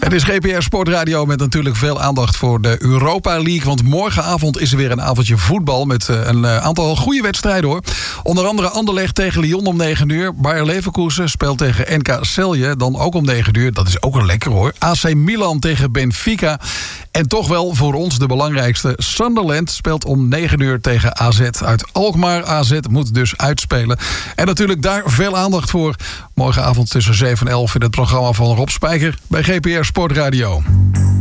Het is GPR Sportradio met natuurlijk veel aandacht voor de Europa League. Want morgenavond is er weer een avondje voetbal met een aantal goede wedstrijden, hoor. Onder andere Anderlecht tegen Lyon om 9 uur. Bayer Leverkusen speelt tegen NK Celje, dan ook om 9 uur. Dat is ook een lekker, hoor. AC Milan tegen Benfica. En toch wel voor ons de belangrijkste. Sunderland speelt om 9 uur tegen AZ uit Alkmaar. AZ moet dus uitspelen. En natuurlijk daar veel aandacht voor. Morgenavond tussen 7 en 11 in het programma van Rob Spijker bij GPR Sportradio.